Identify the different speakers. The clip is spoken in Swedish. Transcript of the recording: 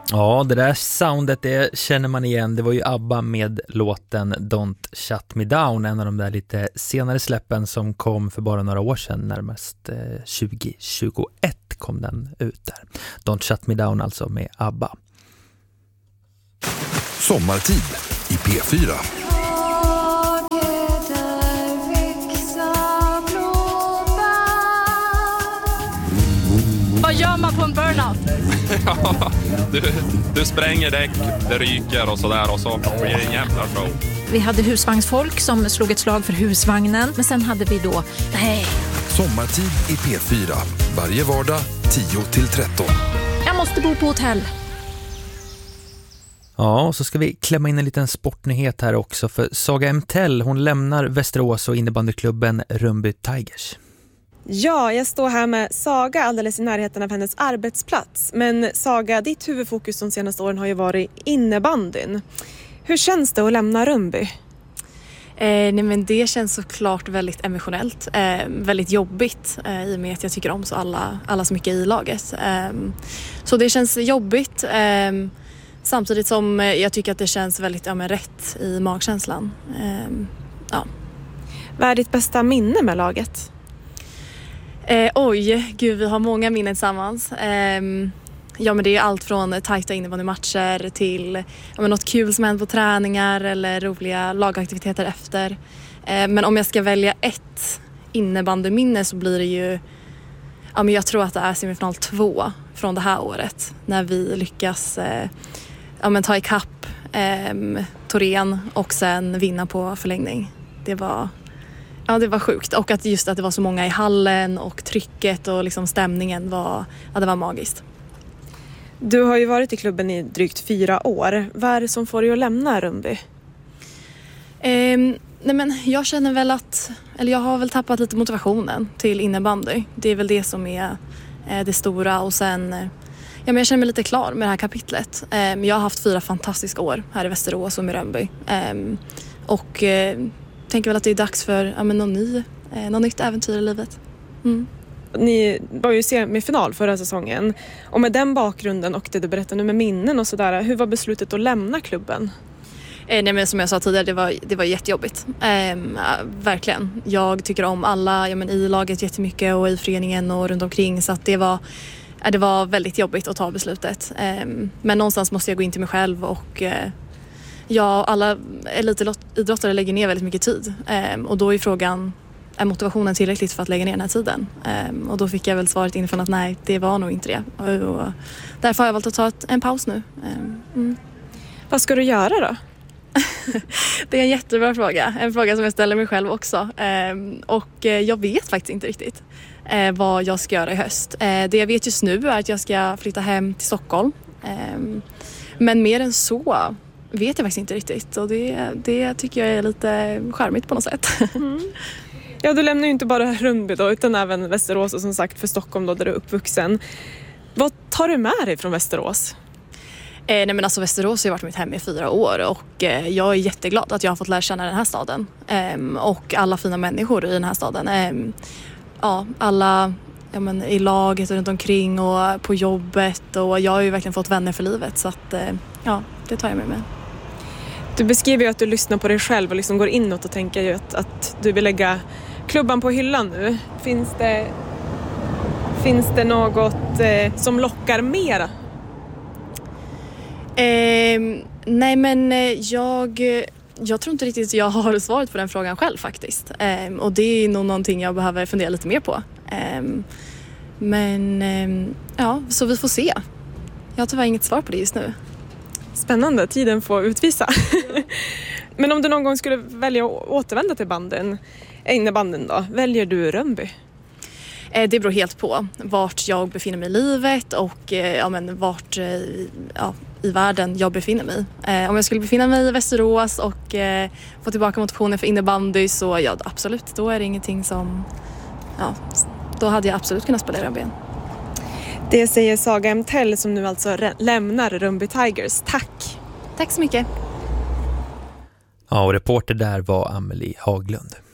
Speaker 1: Ja, det där soundet det känner man igen. Det var ju ABBA med låten Don't Shut Me Down, en av de där lite senare släppen som kom för bara några år sedan, närmast 2021 kom den ut där. Don't Shut Me Down alltså med ABBA.
Speaker 2: Sommartid i P4.
Speaker 3: Vad gör man på en burnout?
Speaker 4: Ja, du spränger däck, det ryker och sådär och så blir det en jävla show.
Speaker 5: Vi hade husvagnsfolk som slog ett slag för husvagnen, men sen hade vi då,
Speaker 2: Sommartid i P4. Varje vardag 10-13.
Speaker 5: jag måste bo på hotell.
Speaker 1: Ja, och så ska vi klämma in en liten sportnyhet här också, för Saga Emtell, hon lämnar Västerås och innebandyklubben Rönnby Tigers.
Speaker 6: Ja, jag står här med Saga alldeles i närheten av hennes arbetsplats. Men Saga, ditt huvudfokus de senaste åren har ju varit innebandyn. Hur känns det att lämna Rönnby?
Speaker 3: Nej, men det känns såklart väldigt emotionellt. Väldigt jobbigt i och med att jag tycker om så alla så mycket i laget. Så det känns jobbigt. Samtidigt som jag tycker att det känns väldigt rätt i magkänslan. Ja.
Speaker 6: Vad är ditt bästa minne med laget?
Speaker 3: Gud, vi har många minnen tillsammans. Ja, men det är allt från tajta innebandymatcher till något kul som händer på träningar eller roliga lagaktiviteter efter. Men om jag ska välja ett innebandyminne så blir det ju, men jag tror att det är semifinal 2 från det här året. När vi lyckas ta ikapp Torén och sen vinna på förlängning. Det var sjukt. Och att just att det var så många i hallen och trycket och liksom stämningen det var magiskt.
Speaker 6: Du har ju varit i klubben i drygt 4 år. Vad är det som får dig att lämna Rönnby?
Speaker 3: Jag känner väl jag har väl tappat lite motivationen till innebandy. Det är väl det som är det stora. Och sen, jag känner mig lite klar med det här kapitlet. Jag har haft 4 fantastiska år här i Västerås och med Rönnby. Och tänker väl att det är dags för något nytt äventyr i livet. Mm.
Speaker 6: Ni var ju semifinal förra säsongen. Och med den bakgrunden och det du berättar nu med minnen och sådär, hur var beslutet att lämna klubben?
Speaker 3: Men som jag sa tidigare, det var jättejobbigt. Verkligen. Jag tycker om alla i laget jättemycket och i föreningen och runt omkring. Så att det var väldigt jobbigt att ta beslutet. Men någonstans måste jag gå in till mig själv och alla elitidrottare lägger ner väldigt mycket tid. Och då är frågan, är motivationen tillräckligt för att lägga ner den här tiden? Och då fick jag väl svaret inifrån att nej, det var nog inte det. Och därför har jag valt att ta en paus nu.
Speaker 6: Vad ska du göra då?
Speaker 3: Det är en jättebra fråga. En fråga som jag ställer mig själv också. Och jag vet faktiskt inte riktigt vad jag ska göra i höst. Det jag vet just nu är att jag ska flytta hem till Stockholm. Men mer än så vet jag faktiskt inte riktigt. Och det tycker jag är lite charmigt på något sätt.
Speaker 6: Mm. Ja, du lämnar ju inte bara Rönnby då, utan även Västerås och som sagt för Stockholm då, där du är uppvuxen. Vad tar du med dig från Västerås?
Speaker 3: Västerås har ju varit mitt hem i 4 år och jag är jätteglad att jag har fått lära känna den här staden. Och alla fina människor i den här staden. Alla i laget runt omkring och på jobbet, och jag har ju verkligen fått vänner för livet, så att det tar jag med mig.
Speaker 6: Du beskriver ju att du lyssnar på dig själv och liksom går inåt och tänker ju att du vill lägga klubban på hyllan nu. Finns det något som lockar mera?
Speaker 3: Jag tror inte riktigt jag har svaret på den frågan själv faktiskt. Och det är nog någonting jag behöver fundera lite mer på. Så vi får se. Jag har tyvärr inget svar på det just nu.
Speaker 6: Spännande, tiden får utvisa. Men om du någon gång skulle välja att återvända till innebandyn då, väljer du Rönnby?
Speaker 3: Det beror helt på vart jag befinner mig i livet och vart i världen jag befinner mig. Om jag skulle befinna mig i Västerås och få tillbaka motivationen för innebandy, så absolut, då är det ingenting som... då hade jag absolut kunnat spela i Rönnby.
Speaker 6: Det säger Saga Emtell som nu alltså lämnar Rönnby Tigers. Tack!
Speaker 3: Tack så mycket!
Speaker 1: Ja, och reporter där var Amelie Haglund.